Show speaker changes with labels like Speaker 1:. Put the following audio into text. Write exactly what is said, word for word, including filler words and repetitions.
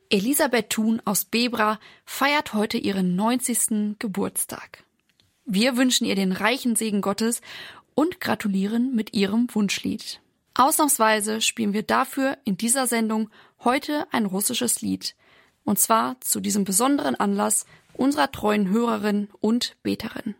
Speaker 1: Elisabeth Thun aus Bebra feiert heute ihren neunzigsten Geburtstag. Wir wünschen ihr den reichen Segen Gottes und gratulieren mit ihrem Wunschlied. Ausnahmsweise spielen wir dafür in dieser Sendung heute ein russisches Lied. Und zwar zu diesem besonderen Anlass unserer treuen Hörerin und Beterin.